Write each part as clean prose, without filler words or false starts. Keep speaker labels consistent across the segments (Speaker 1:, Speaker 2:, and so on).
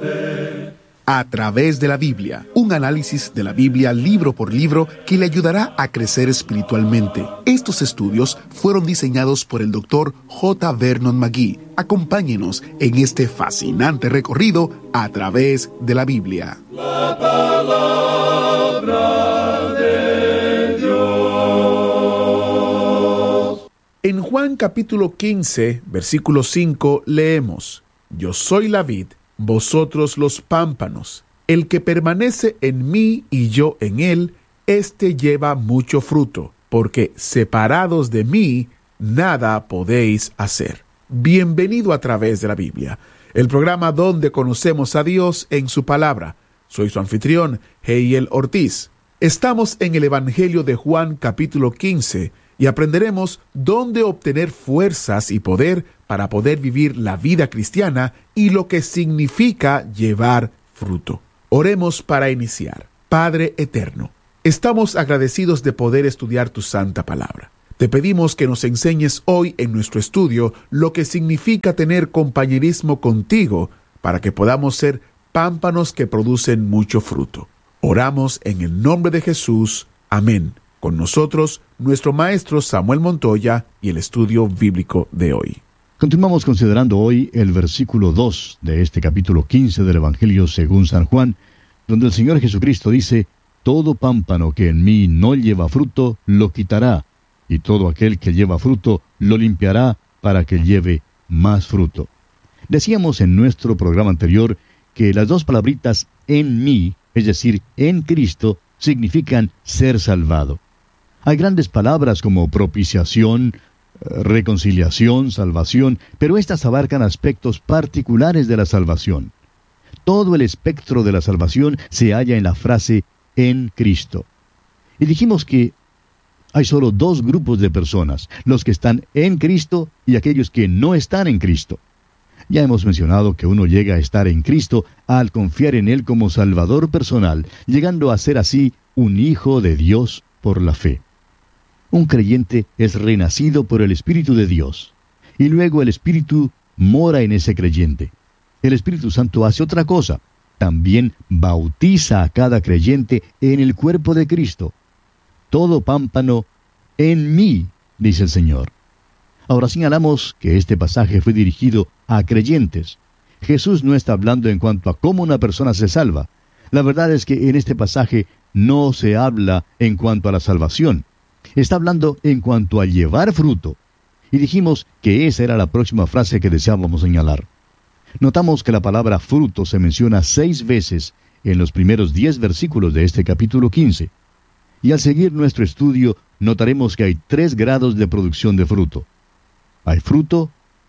Speaker 1: A través de la Biblia, un análisis de la Biblia libro por libro que le ayudará a crecer espiritualmente. Estos estudios fueron diseñados por el Dr. J. Vernon McGee. Acompáñenos en este fascinante recorrido a través de la Biblia.
Speaker 2: La palabra de Dios.
Speaker 1: En Juan capítulo 15, versículo 5, leemos: Yo soy la vid, vosotros los pámpanos. El que permanece en mí y yo en él, éste lleva mucho fruto, porque separados de mí, nada podéis hacer. Bienvenido a través de la Biblia, el programa donde conocemos a Dios en su palabra. Soy su anfitrión, Heiel Ortiz. Estamos en el Evangelio de Juan capítulo 15 y aprenderemos dónde obtener fuerzas y poder para poder vivir la vida cristiana y lo que significa llevar fruto. Oremos para iniciar. Padre eterno, estamos agradecidos de poder estudiar tu santa palabra. Te pedimos que nos enseñes hoy en nuestro estudio lo que significa tener compañerismo contigo para que podamos ser pámpanos que producen mucho fruto. Oramos en el nombre de Jesús. Amén. Con nosotros, nuestro maestro Samuel Montoya y el estudio bíblico de hoy.
Speaker 3: Continuamos considerando hoy el versículo 2 de este capítulo 15 del Evangelio según San Juan, donde el Señor Jesucristo dice: Todo pámpano que en mí no lleva fruto, lo quitará, y todo aquel que lleva fruto, lo limpiará para que lleve más fruto. Decíamos en nuestro programa anterior que las dos palabritas en mí, es decir, en Cristo, significan ser salvado. Hay grandes palabras como propiciación, reconciliación, salvación, pero estas abarcan aspectos particulares de la salvación. Todo el espectro de la salvación se halla en la frase en Cristo. Y dijimos que hay solo dos grupos de personas: los que están en Cristo y aquellos que no están en Cristo. Ya hemos mencionado que uno llega a estar en Cristo al confiar en Él como Salvador personal, llegando a ser así un hijo de Dios por la fe. Un creyente es renacido por el Espíritu de Dios, y luego el Espíritu mora en ese creyente. El Espíritu Santo hace otra cosa: también bautiza a cada creyente en el cuerpo de Cristo. Todo pámpano en mí, dice el Señor. Ahora señalamos que este pasaje fue dirigido a creyentes. Jesús no está hablando en cuanto a cómo una persona se salva. La verdad es que en este pasaje no se habla en cuanto a la salvación. Está hablando en cuanto a llevar fruto. Y dijimos que esa era la próxima frase que deseábamos señalar. Notamos que la palabra fruto se menciona 6 veces en los primeros 10 versículos de este capítulo 15. Y al seguir nuestro estudio, notaremos que hay 3 grados de producción de fruto. Hay fruto,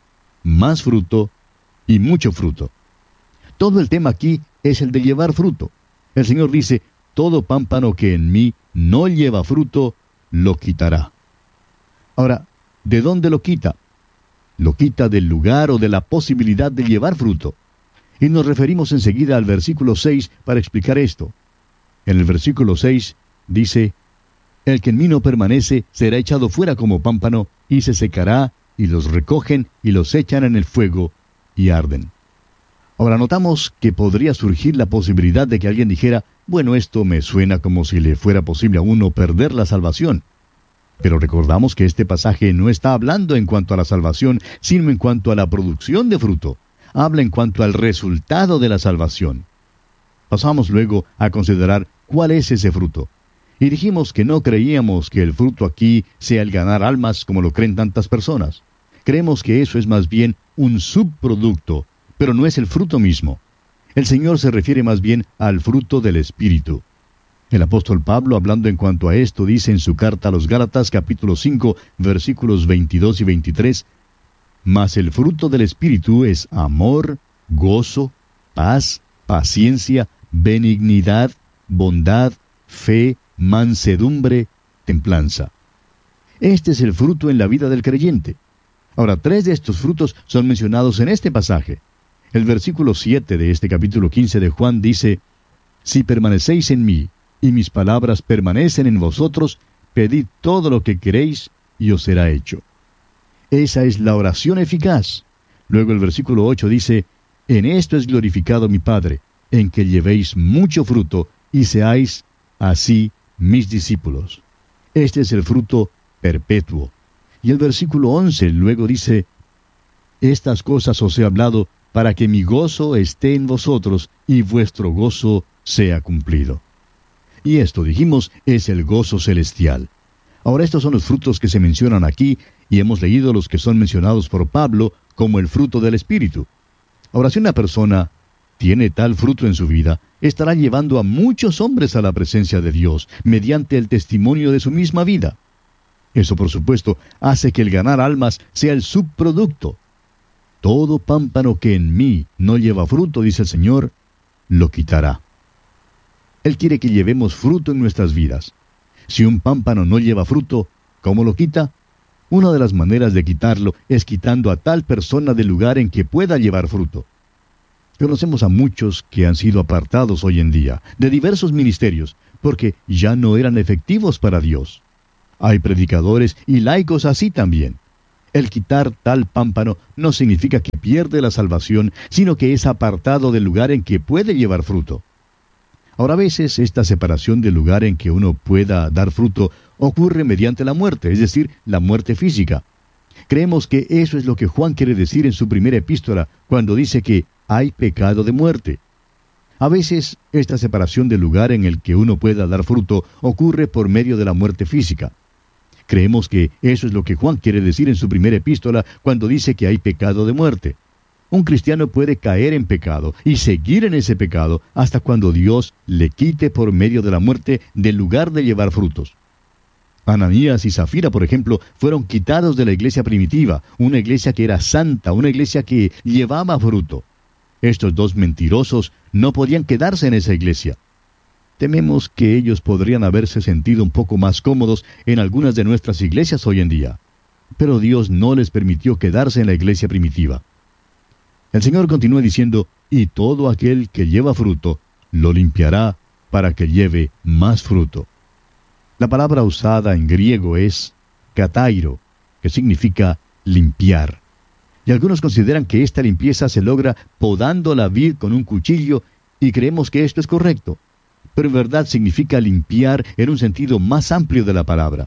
Speaker 3: más fruto y mucho fruto. Todo el tema aquí es el de llevar fruto. El Señor dice: todo pámpano que en mí no lleva fruto, lo quitará. Ahora, ¿de dónde lo quita? Lo quita del lugar o de la posibilidad de llevar fruto. Y nos referimos enseguida al versículo 6 para explicar esto. En el versículo 6 dice: El que en mí no permanece será echado fuera como pámpano, y se secará, y los recogen y los echan en el fuego, y arden. Ahora notamos que podría surgir la posibilidad de que alguien dijera: bueno, esto me suena como si le fuera posible a uno perder la salvación. Pero recordamos que este pasaje no está hablando en cuanto a la salvación, sino en cuanto a la producción de fruto. Habla en cuanto al resultado de la salvación. Pasamos luego a considerar cuál es ese fruto. Y dijimos que no creíamos que el fruto aquí sea el ganar almas como lo creen tantas personas. Creemos que eso es más bien un subproducto, pero no es el fruto mismo. El Señor se refiere más bien al fruto del Espíritu. El apóstol Pablo, hablando en cuanto a esto, dice en su carta a los Gálatas, capítulo 5, versículos 22 y 23, «Mas el fruto del Espíritu es amor, gozo, paz, paciencia, benignidad, bondad, fe, mansedumbre, templanza». Este es el fruto en la vida del creyente. Ahora, 3 de estos frutos son mencionados en este pasaje. El versículo 7 de este capítulo 15 de Juan dice: «Si permanecéis en mí, y mis palabras permanecen en vosotros, pedid todo lo que queréis, y os será hecho». Esa es la oración eficaz. Luego el versículo 8 dice: En esto es glorificado mi Padre, en que llevéis mucho fruto y seáis así mis discípulos. Este es el fruto perpetuo. Y el versículo 11 luego dice: estas cosas os he hablado para que mi gozo esté en vosotros y vuestro gozo sea cumplido. Y esto, dijimos, es el gozo celestial. Ahora, estos son los frutos que se mencionan aquí, y hemos leído los que son mencionados por Pablo como el fruto del Espíritu. Ahora, si una persona tiene tal fruto en su vida, estará llevando a muchos hombres a la presencia de Dios, mediante el testimonio de su misma vida. Eso, por supuesto, hace que el ganar almas sea el subproducto. Todo pámpano que en mí no lleva fruto, dice el Señor, lo quitará. Él quiere que llevemos fruto en nuestras vidas. Si un pámpano no lleva fruto, ¿cómo lo quita? Una de las maneras de quitarlo es quitando a tal persona del lugar en que pueda llevar fruto. Conocemos a muchos que han sido apartados hoy en día, de diversos ministerios, porque ya no eran efectivos para Dios. Hay predicadores y laicos así también. El quitar tal pámpano no significa que pierde la salvación, sino que es apartado del lugar en que puede llevar fruto. Ahora, a veces esta separación del lugar en que uno pueda dar fruto ocurre mediante la muerte, es decir, la muerte física. Creemos que eso es lo que Juan quiere decir en su primera epístola, cuando dice que hay pecado de muerte. A veces esta separación del lugar en el que uno pueda dar fruto ocurre por medio de la muerte física. Creemos que eso es lo que Juan quiere decir en su primera epístola cuando dice que hay pecado de muerte. Un cristiano puede caer en pecado y seguir en ese pecado hasta cuando Dios le quite por medio de la muerte del lugar de llevar frutos. Ananías y Zafira, por ejemplo, fueron quitados de la iglesia primitiva, una iglesia que era santa, una iglesia que llevaba fruto. Estos dos mentirosos no podían quedarse en esa iglesia. Tememos que ellos podrían haberse sentido un poco más cómodos en algunas de nuestras iglesias hoy en día. Pero Dios no les permitió quedarse en la iglesia primitiva. El Señor continúa diciendo: y todo aquel que lleva fruto, lo limpiará para que lleve más fruto. La palabra usada en griego es katairo, que significa limpiar. Y algunos consideran que esta limpieza se logra podando la vid con un cuchillo, y creemos que esto es correcto. Pero en verdad significa limpiar en un sentido más amplio de la palabra.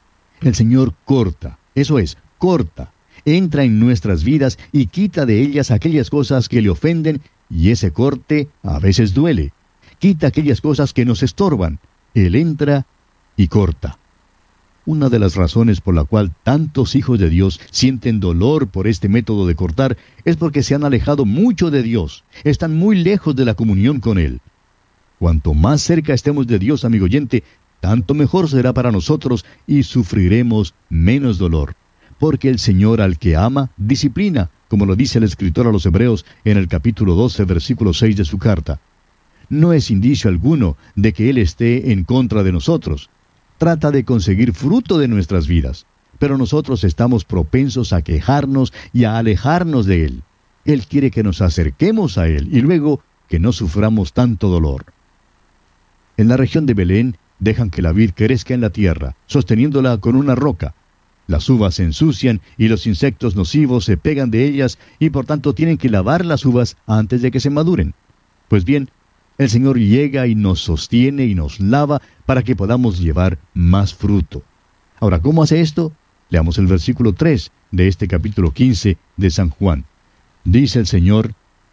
Speaker 3: El Señor corta, eso es, corta. Entra en nuestras vidas y quita de ellas aquellas cosas que le ofenden, y ese corte a veces duele. Quita aquellas cosas que nos estorban. Él entra y corta. Una de las razones por la cual tantos hijos de Dios sienten dolor por este método de cortar es porque se han alejado mucho de Dios. Están muy lejos de la comunión con Él. Cuanto más cerca estemos de Dios, amigo oyente, tanto mejor será para nosotros y sufriremos menos dolor. Porque el Señor al que ama, disciplina, como lo dice el escritor a los Hebreos en el capítulo 12, versículo 6 de su carta. No es indicio alguno de que Él esté en contra de nosotros. Trata de conseguir fruto de nuestras vidas, pero nosotros estamos propensos a quejarnos y a alejarnos de Él. Él quiere que nos acerquemos a Él y luego que no suframos tanto dolor. En la región de Belén, dejan que la vid crezca en la tierra, sosteniéndola con una roca. Las uvas se ensucian y los insectos nocivos se pegan de ellas y por tanto tienen que lavar las uvas antes de que se maduren. Pues bien, el Señor llega y nos sostiene y nos lava para que podamos llevar más fruto. Ahora, ¿cómo hace esto? Leamos el versículo 3 de este capítulo 15 de San Juan. Dice el Señor: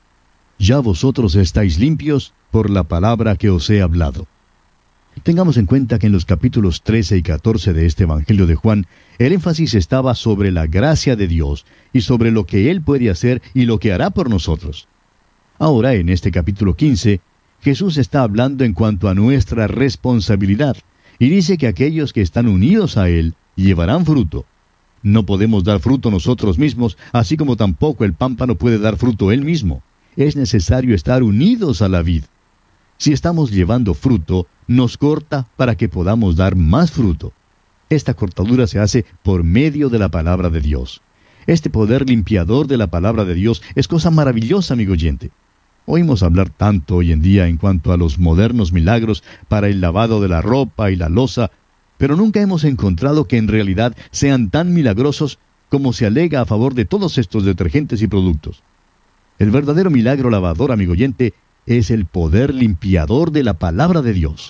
Speaker 3: ya vosotros estáis limpios por la palabra que os he hablado. Tengamos en cuenta que en los capítulos 13 y 14 de este Evangelio de Juan, el énfasis estaba sobre la gracia de Dios y sobre lo que Él puede hacer y lo que hará por nosotros. Ahora, en este capítulo 15, Jesús está hablando en cuanto a nuestra responsabilidad, y dice que aquellos que están unidos a Él llevarán fruto. No podemos dar fruto nosotros mismos, así como tampoco el pámpano puede dar fruto él mismo. Es necesario estar unidos a la vid. Si estamos llevando fruto, nos corta para que podamos dar más fruto. Esta cortadura se hace por medio de la palabra de Dios. Este poder limpiador de la palabra de Dios es cosa maravillosa, amigo oyente. Oímos hablar tanto hoy en día en cuanto a los modernos milagros para el lavado de la ropa y la loza, pero nunca hemos encontrado que en realidad sean tan milagrosos como se alega a favor de todos estos detergentes y productos. El verdadero milagro lavador, amigo oyente, es el poder limpiador de la palabra de Dios.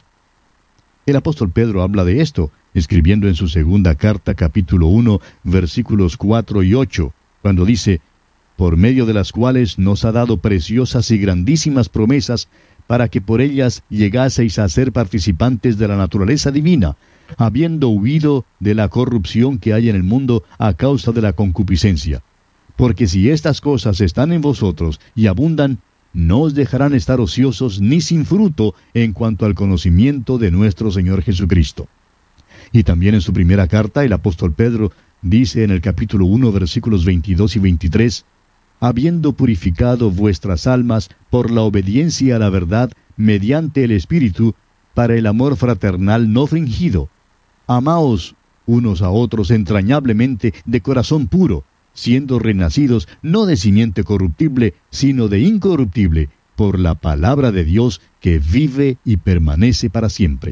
Speaker 3: El apóstol Pedro habla de esto, escribiendo en su segunda carta, capítulo 1, versículos 4 y 8, cuando dice: por medio de las cuales nos ha dado preciosas y grandísimas promesas, para que por ellas llegaseis a ser participantes de la naturaleza divina, habiendo huido de la corrupción que hay en el mundo a causa de la concupiscencia. Porque si estas cosas están en vosotros y abundan, no os dejarán estar ociosos ni sin fruto en cuanto al conocimiento de nuestro Señor Jesucristo. Y también en su primera carta, el apóstol Pedro dice en el capítulo 1, versículos 22 y 23, habiendo purificado vuestras almas por la obediencia a la verdad mediante el Espíritu, para el amor fraternal no fingido. Amaos unos a otros entrañablemente de corazón puro, siendo renacidos no de simiente corruptible, sino de incorruptible, por la palabra de Dios que vive y permanece para siempre.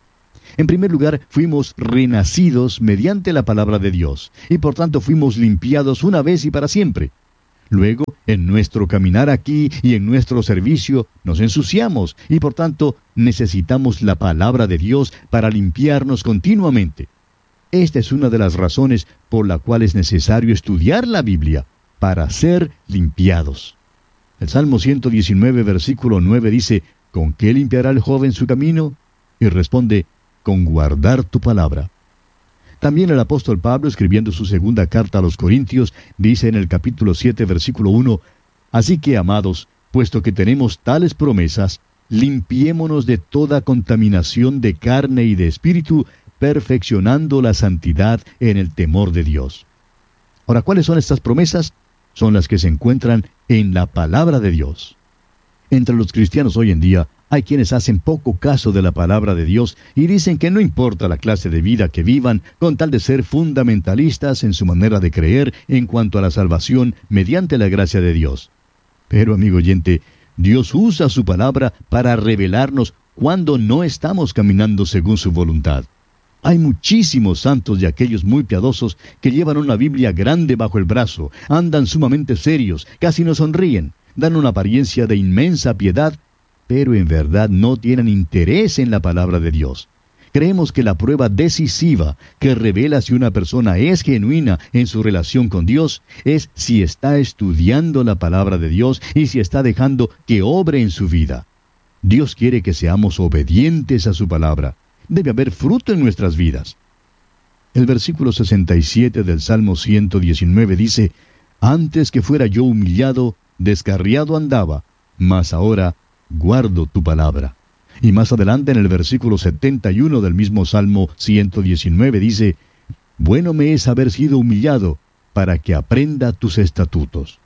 Speaker 3: En primer lugar, fuimos renacidos mediante la palabra de Dios, y por tanto fuimos limpiados una vez y para siempre. Luego, en nuestro caminar aquí y en nuestro servicio, nos ensuciamos, y por tanto necesitamos la palabra de Dios para limpiarnos continuamente. Esta es una de las razones por la cual es necesario estudiar la Biblia, para ser limpiados. El Salmo 119, versículo 9 dice: ¿con qué limpiará el joven su camino? Y responde: con guardar tu palabra. También el apóstol Pablo, escribiendo su segunda carta a los Corintios, dice en el capítulo 7, versículo 1, así que, amados, puesto que tenemos tales promesas, limpiémonos de toda contaminación de carne y de espíritu, perfeccionando la santidad en el temor de Dios. Ahora, ¿cuáles son estas promesas? Son las que se encuentran en la palabra de Dios. Entre los cristianos hoy en día, hay quienes hacen poco caso de la palabra de Dios y dicen que no importa la clase de vida que vivan, con tal de ser fundamentalistas en su manera de creer en cuanto a la salvación mediante la gracia de Dios. Pero, amigo oyente, Dios usa su palabra para revelarnos cuando no estamos caminando según su voluntad. Hay muchísimos santos y aquellos muy piadosos que llevan una Biblia grande bajo el brazo, andan sumamente serios, casi no sonríen, dan una apariencia de inmensa piedad, pero en verdad no tienen interés en la palabra de Dios. Creemos que la prueba decisiva que revela si una persona es genuina en su relación con Dios es si está estudiando la palabra de Dios y si está dejando que obre en su vida. Dios quiere que seamos obedientes a su palabra. Debe haber fruto en nuestras vidas. El versículo 67 del Salmo 119 dice: antes que fuera yo humillado, descarriado andaba, mas ahora guardo tu palabra. Y más adelante en el versículo 71 del mismo Salmo 119 dice: bueno me es haber sido humillado, para que aprenda tus estatutos.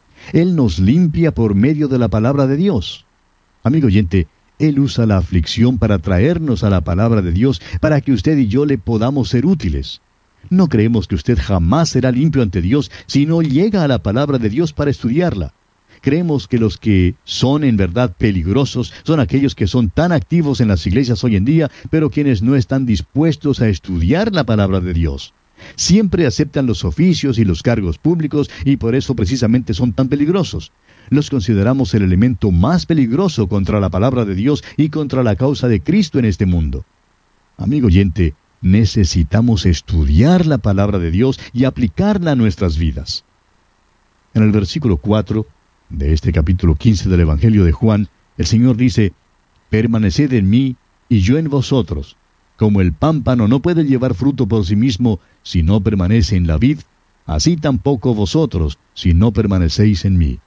Speaker 3: Él nos limpia por medio de la palabra de Dios. Amigo oyente, Él usa la aflicción para traernos a la palabra de Dios, para que usted y yo le podamos ser útiles. No creemos que usted jamás será limpio ante Dios si no llega a la palabra de Dios para estudiarla. Creemos que los que son en verdad peligrosos son aquellos que son tan activos en las iglesias hoy en día, pero quienes no están dispuestos a estudiar la palabra de Dios. Siempre aceptan los oficios y los cargos públicos y por eso precisamente son tan peligrosos. Los consideramos el elemento más peligroso contra la palabra de Dios y contra la causa de Cristo en este mundo. Amigo oyente, necesitamos estudiar la palabra de Dios y aplicarla a nuestras vidas. En el versículo 4 de este capítulo 15 del Evangelio de Juan, el Señor dice: permaneced en mí y yo en vosotros. Como el pámpano no puede llevar fruto por sí mismo si no permanece en la vid, así tampoco vosotros si no permanecéis en mí.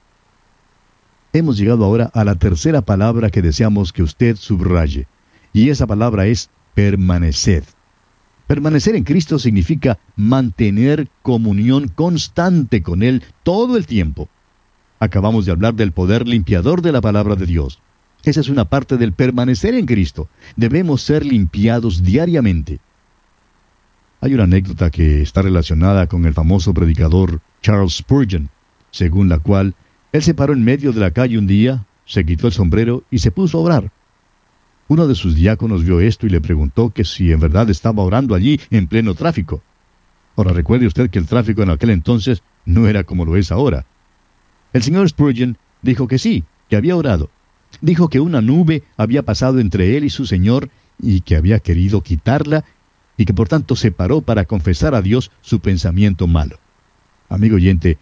Speaker 3: Hemos llegado ahora a la tercera palabra que deseamos que usted subraye, y esa palabra es permanecer. Permanecer en Cristo significa mantener comunión constante con Él todo el tiempo. Acabamos de hablar del poder limpiador de la palabra de Dios. Esa es una parte del permanecer en Cristo. Debemos ser limpiados diariamente. Hay una anécdota que está relacionada con el famoso predicador Charles Spurgeon, según la cual él se paró en medio de la calle un día, se quitó el sombrero y se puso a orar. Uno de sus diáconos vio esto y le preguntó que si en verdad estaba orando allí en pleno tráfico. Ahora recuerde usted que el tráfico en aquel entonces no era como lo es ahora. El señor Spurgeon dijo que sí, que había orado. Dijo que una nube había pasado entre él y su Señor y que había querido quitarla y que por tanto se paró para confesar a Dios su pensamiento malo. Amigo oyente,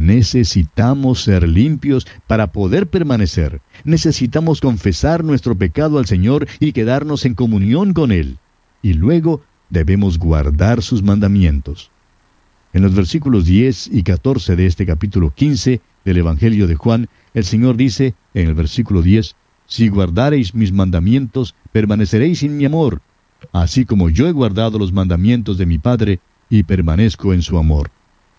Speaker 3: necesitamos ser limpios para poder permanecer. Necesitamos confesar nuestro pecado al Señor y quedarnos en comunión con Él. Y luego debemos guardar sus mandamientos. En los versículos 10 y 14 de este capítulo 15 del Evangelio de Juan, el Señor dice en el versículo 10, «Si guardareis mis mandamientos, permaneceréis en mi amor, así como yo he guardado los mandamientos de mi Padre y permanezco en su amor».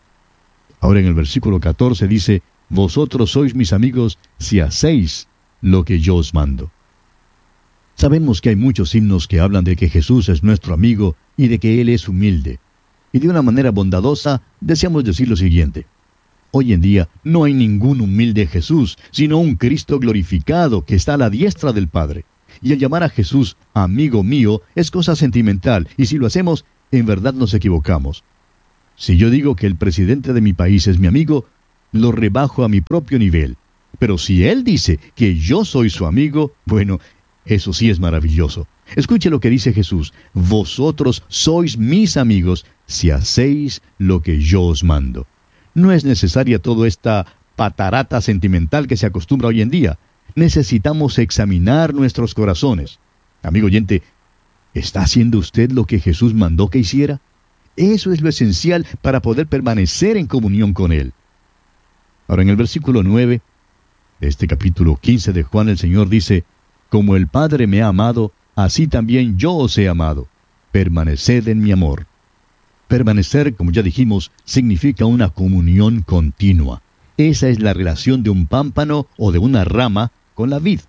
Speaker 3: Ahora en el versículo 14 dice, «Vosotros sois mis amigos si hacéis lo que yo os mando». Sabemos que hay muchos himnos que hablan de que Jesús es nuestro amigo y de que Él es humilde. Y de una manera bondadosa, deseamos decir lo siguiente. Hoy en día no hay ningún humilde Jesús, sino un Cristo glorificado que está a la diestra del Padre. Y el llamar a Jesús amigo mío es cosa sentimental, y si lo hacemos, en verdad nos equivocamos. Si yo digo que el presidente de mi país es mi amigo, lo rebajo a mi propio nivel. Pero si él dice que yo soy su amigo, bueno, eso sí es maravilloso. Escuche lo que dice Jesús. Vosotros sois mis amigos si hacéis lo que yo os mando. No es necesaria toda esta patarata sentimental que se acostumbra hoy en día. Necesitamos examinar nuestros corazones. Amigo oyente, ¿está haciendo usted lo que Jesús mandó que hiciera? Eso es lo esencial para poder permanecer en comunión con Él. Ahora en el versículo 9 de este capítulo 15 de Juan, el Señor dice, «Como el Padre me ha amado, así también yo os he amado. Permaneced en mi amor». Permanecer, como ya dijimos, significa una comunión continua. Esa es la relación de un pámpano o de una rama con la vid.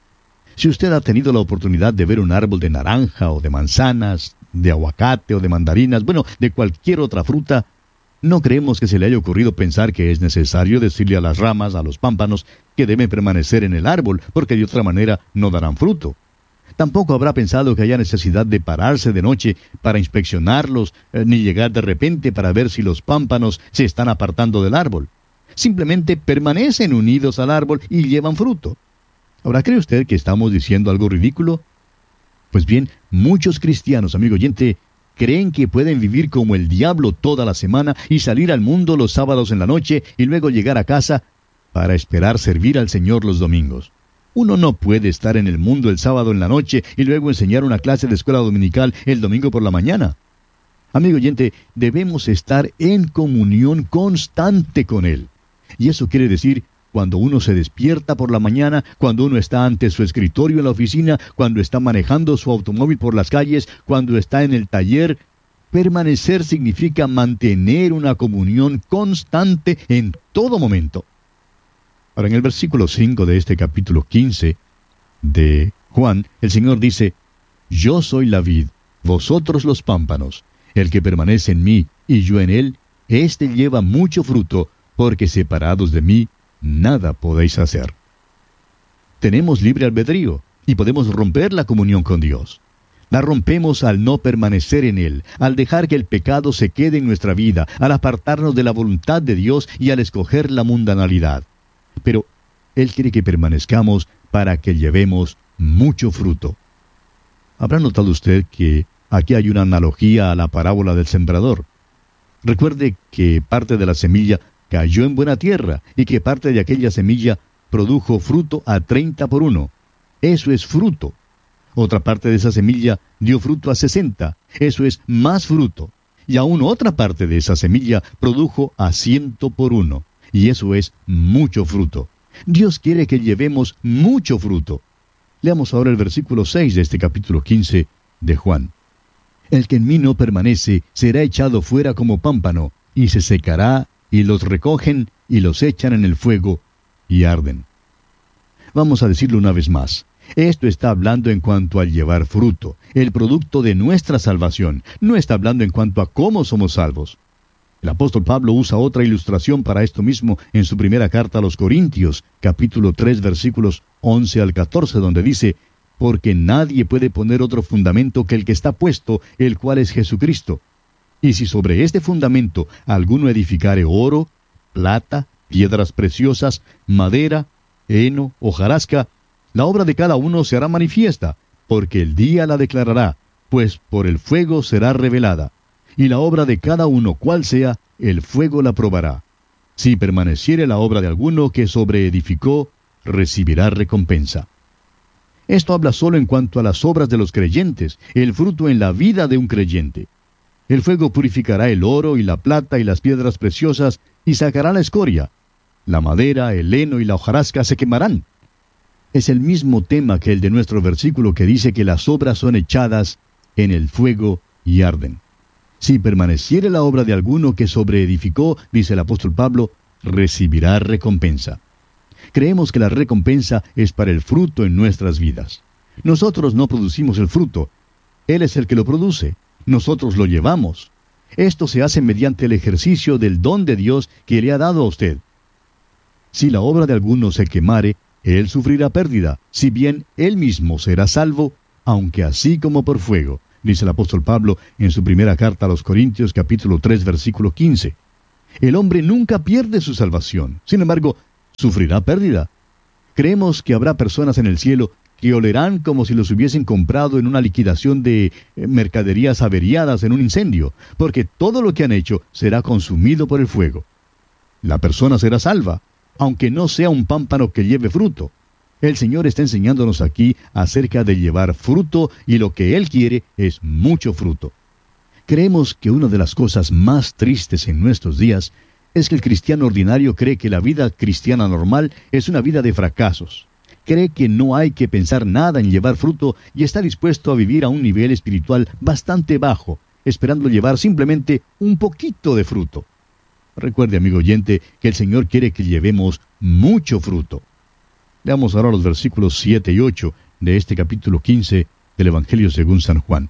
Speaker 3: Si usted ha tenido la oportunidad de ver un árbol de naranja o de manzanas, de aguacate o de mandarinas, bueno, de cualquier otra fruta, no creemos que se le haya ocurrido pensar que es necesario decirle a las ramas, a los pámpanos, que deben permanecer en el árbol, porque de otra manera no darán fruto. Tampoco habrá pensado que haya necesidad de pararse de noche para inspeccionarlos, ni llegar de repente para ver si los pámpanos se están apartando del árbol. Simplemente permanecen unidos al árbol y llevan fruto. Ahora, ¿cree usted que estamos diciendo algo ridículo? Pues bien, muchos cristianos, amigo oyente, creen que pueden vivir como el diablo toda la semana y salir al mundo los sábados en la noche y luego llegar a casa para esperar servir al Señor los domingos. Uno no puede estar en el mundo el sábado en la noche y luego enseñar una clase de escuela dominical el domingo por la mañana. Amigo oyente, debemos estar en comunión constante con Él. Y eso quiere decir, cuando uno se despierta por la mañana, cuando uno está ante su escritorio en la oficina, cuando está manejando su automóvil por las calles, cuando está en el taller, permanecer significa mantener una comunión constante en todo momento. Ahora, en el versículo 5 de este capítulo 15 de Juan, el Señor dice, «Yo soy la vid, vosotros los pámpanos. El que permanece en mí y yo en él, éste lleva mucho fruto, porque separados de mí, nada podéis hacer». Tenemos libre albedrío y podemos romper la comunión con Dios. La rompemos al no permanecer en Él, al dejar que el pecado se quede en nuestra vida, al apartarnos de la voluntad de Dios y al escoger la mundanalidad. Pero Él quiere que permanezcamos para que llevemos mucho fruto. ¿Habrá notado usted que aquí hay una analogía a la parábola del sembrador? Recuerde que parte de la semilla cayó en buena tierra y que parte de aquella semilla produjo fruto a 30 por 1. Eso es fruto. Otra parte de esa semilla dio fruto a 60. Eso es más fruto. Y aún otra parte de esa semilla produjo a 100 por 1. Y eso es mucho fruto. Dios quiere que llevemos mucho fruto. Leamos ahora el versículo 6 de este capítulo 15 de Juan. El que en mí no permanece será echado fuera como pámpano, y se secará, y los recogen, y los echan en el fuego, y arden. Vamos a decirlo una vez más. Esto está hablando en cuanto al llevar fruto, el producto de nuestra salvación. No está hablando en cuanto a cómo somos salvos. El apóstol Pablo usa otra ilustración para esto mismo en su primera carta a los Corintios, capítulo 3, versículos 11 al 14, donde dice, «Porque nadie puede poner otro fundamento que el que está puesto, el cual es Jesucristo. Y si sobre este fundamento alguno edificare oro, plata, piedras preciosas, madera, heno, hojarasca, la obra de cada uno se hará manifiesta, porque el día la declarará, pues por el fuego será revelada. Y la obra de cada uno, cual sea, el fuego la probará. Si permaneciere la obra de alguno que sobreedificó, recibirá recompensa. Esto habla solo en cuanto a las obras de los creyentes, el fruto en la vida de un creyente. El fuego purificará el oro y la plata y las piedras preciosas y sacará la escoria. La madera, el heno y la hojarasca se quemarán. Es el mismo tema que el de nuestro versículo que dice que las obras son echadas en el fuego y arden. Si permaneciere la obra de alguno que sobreedificó, dice el apóstol Pablo, recibirá recompensa. Creemos que la recompensa es para el fruto en nuestras vidas. Nosotros no producimos el fruto. Él es el que lo produce. Nosotros lo llevamos. Esto se hace mediante el ejercicio del don de Dios que le ha dado a usted. Si la obra de alguno se quemare, él sufrirá pérdida, si bien él mismo será salvo, aunque así como por fuego, dice el apóstol Pablo en su primera carta a los Corintios, capítulo 3, versículo 15. El hombre nunca pierde su salvación, sin embargo, sufrirá pérdida. Creemos que habrá personas en el cielo que olerán como si los hubiesen comprado en una liquidación de mercaderías averiadas en un incendio, porque todo lo que han hecho será consumido por el fuego. La persona será salva, aunque no sea un pámpano que lleve fruto. El Señor está enseñándonos aquí acerca de llevar fruto, y lo que Él quiere es mucho fruto. Creemos que una de las cosas más tristes en nuestros días es que el cristiano ordinario cree que la vida cristiana normal es una vida de fracasos. Cree que no hay que pensar nada en llevar fruto y está dispuesto a vivir a un nivel espiritual bastante bajo, esperando llevar simplemente un poquito de fruto. Recuerde, amigo oyente, que el Señor quiere que llevemos mucho fruto. Leamos ahora los versículos 7 y 8 de este capítulo 15 del Evangelio según San Juan.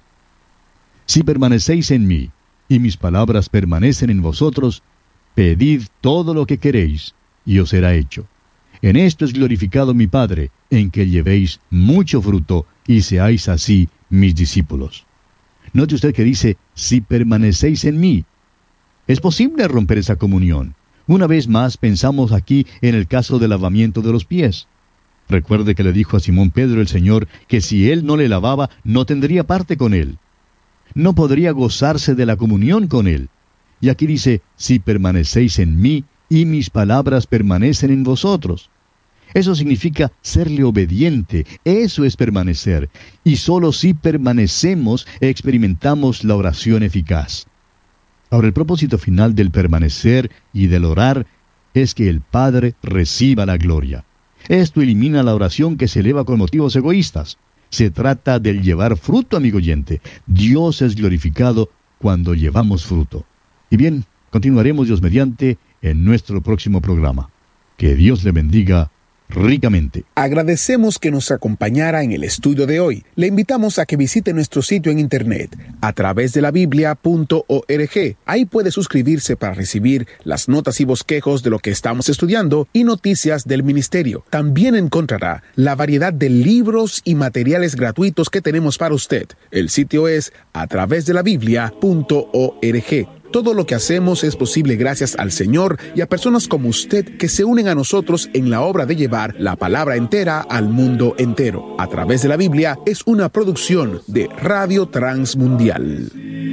Speaker 3: Si permanecéis en mí, y mis palabras permanecen en vosotros, pedid todo lo que queréis, y os será hecho. En esto es glorificado mi Padre, en que llevéis mucho fruto, y seáis así mis discípulos. Note usted que dice, si permanecéis en mí. Es posible romper esa comunión. Una vez más pensamos aquí en el caso del lavamiento de los pies. Recuerde que le dijo a Simón Pedro el Señor que si él no le lavaba, no tendría parte con él. No podría gozarse de la comunión con él. Y aquí dice, si permanecéis en mí, y mis palabras permanecen en vosotros. Eso significa serle obediente, eso es permanecer. Y solo si permanecemos, experimentamos la oración eficaz. Ahora, el propósito final del permanecer y del orar es que el Padre reciba la gloria. Esto elimina la oración que se eleva con motivos egoístas. Se trata del llevar fruto, amigo oyente. Dios es glorificado cuando llevamos fruto. Y bien, continuaremos Dios mediante en nuestro próximo programa. Que Dios le bendiga ricamente.
Speaker 1: Agradecemos que nos acompañara en el estudio de hoy. Le invitamos a que visite nuestro sitio en internet a través de la biblia.org. Ahí puede suscribirse para recibir las notas y bosquejos de lo que estamos estudiando y noticias del ministerio. También encontrará la variedad de libros y materiales gratuitos que tenemos para usted. El sitio es a través de la biblia.org. Todo lo que hacemos es posible gracias al Señor y a personas como usted que se unen a nosotros en la obra de llevar la palabra entera al mundo entero. A través de la Biblia es una producción de Radio Transmundial.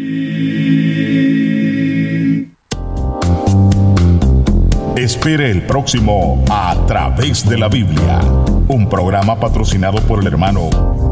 Speaker 2: Espere el próximo A Través de la Biblia, un programa patrocinado por el hermano